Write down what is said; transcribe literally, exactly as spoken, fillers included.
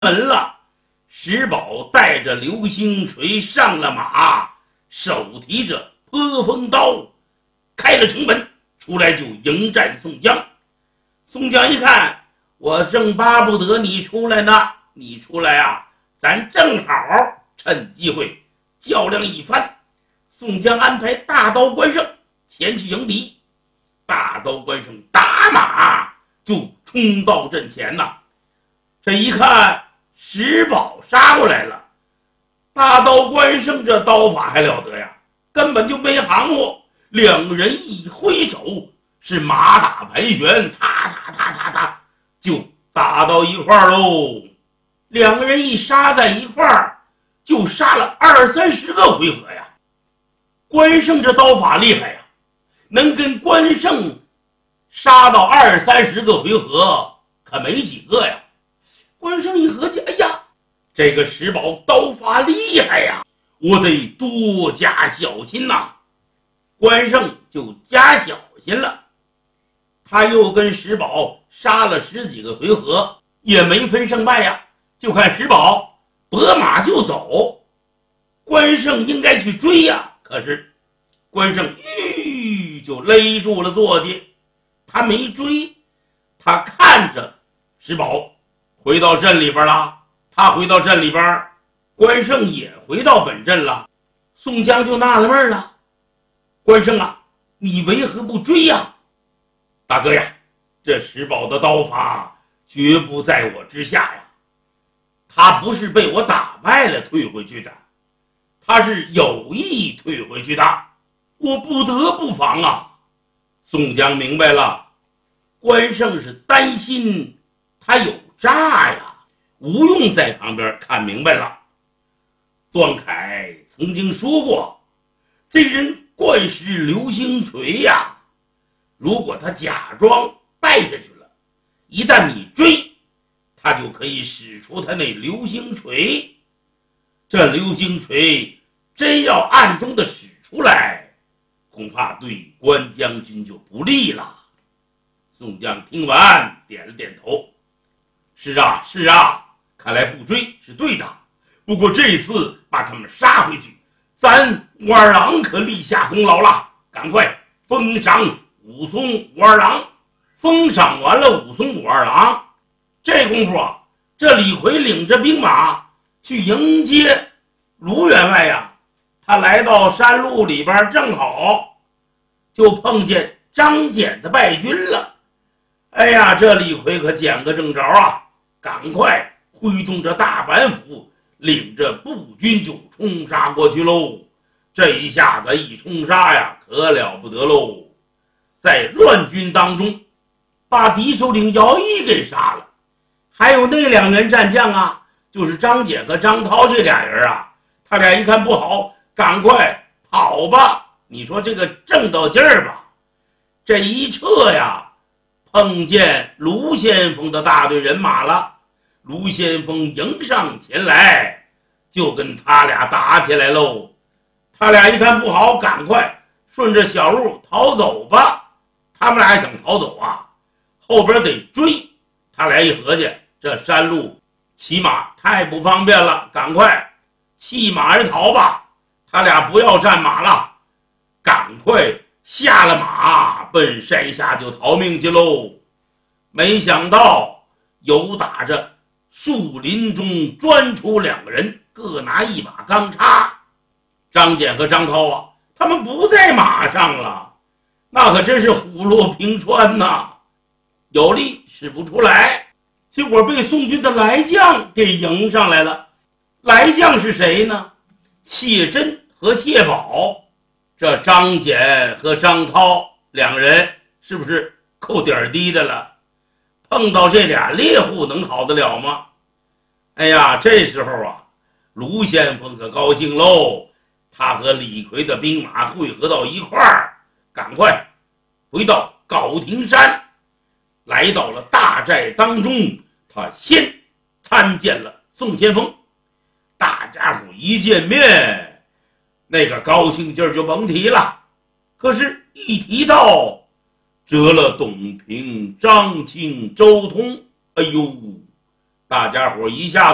门了。石宝带着流星锤上了马，手提着泼风刀，开了城门，出来就迎战宋江。宋江一看，我正巴不得你出来呢，你出来啊，咱正好趁机会较量一番。宋江安排大刀关胜前去迎敌，大刀关胜打马就冲到阵前呐。这一看石宝杀过来了，大刀关胜这刀法还了得呀，根本就没含糊，两人一挥手，是马打盘旋，踏踏踏踏踏就打到一块儿喽。两个人一杀在一块儿，就杀了二三十个回合呀。关胜这刀法厉害呀，能跟关胜杀到二三十个回合可没几个呀。关胜一合计，哎呀，这个石宝刀法厉害呀，我得多加小心呐。关胜就加小心了，他又跟石宝杀了十几个回合，也没分胜败呀，就看石宝拨马就走。关胜应该去追呀，可是关胜吁就勒住了坐骑，他没追，他看着石宝回到阵里边了，他回到阵里边，关胜也回到本阵了。宋江就纳了闷了，关胜啊，你为何不追呀？大哥呀，这石宝的刀法绝不在我之下呀，他不是被我打败了退回去的，他是有意退回去的，我不得不防啊。宋江明白了，关胜是担心他有诈呀，吴用在旁边看明白了。段凯曾经说过，这人惯使流星锤呀，如果他假装败下去了，一旦你追，他就可以使出他那流星锤。这流星锤真要暗中的使出来，恐怕对关将军就不利了。宋江听完点了点头，是啊是啊，看来不追是对的，不过这次把他们杀回去，咱武二郎可立下功劳了，赶快封赏武松武二郎。封赏完了武松武二郎，这功夫啊，这李逵领着兵马去迎接卢员外呀。他来到山路里边，正好就碰见张简的败军了。哎呀，这李逵可捡个正着啊，赶快挥动着大板斧，领着步军就冲杀过去喽。这一下子一冲杀呀，可了不得喽，在乱军当中把敌首领姚毅给杀了，还有那两员战将啊，就是张简和张涛这俩人啊，他俩一看不好，赶快跑吧。你说这个正到劲儿吧，这一撤呀，碰见卢先锋的大队人马了。卢先锋迎上前来，就跟他俩打起来喽。他俩一看不好，赶快顺着小路逃走吧。他们俩想逃走啊，后边得追。他俩一合计，这山路骑马太不方便了，赶快弃马而逃吧。他俩不要战马了，赶快下了马，奔山下就逃命去喽。没想到有打着树林中钻出两个人，各拿一把钢叉。张简和张涛啊，他们不在马上了，那可真是虎落平川呐，有力使不出来，结果被宋军的来将给迎上来了。来将是谁呢？谢珍和谢宝。这张简和张涛两人是不是扣点低的了？碰到这俩猎户能好得了吗？哎呀，这时候啊，卢先锋可高兴喽，他和李逵的兵马汇合到一块儿，赶快回到高亭山，来到了大寨当中，他先参见了宋先锋。大家伙一见面，那个高兴劲儿就甭提了。可是一提到折了董平、张清、周通，哎呦，大家伙一下子